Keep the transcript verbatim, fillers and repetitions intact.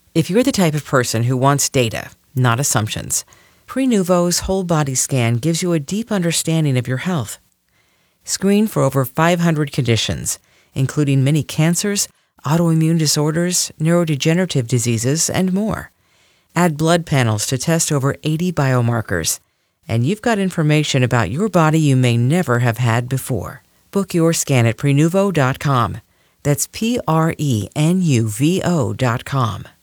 If you're the type of person who wants data, not assumptions, Prenuvo's whole body scan gives you a deep understanding of your health. Screen for over five hundred conditions, including many cancers, autoimmune disorders, neurodegenerative diseases, and more. Add blood panels to test over eighty biomarkers, and you've got information about your body you may never have had before. Book your scan at Prenuvo dot com. That's P R E N U V O dot com.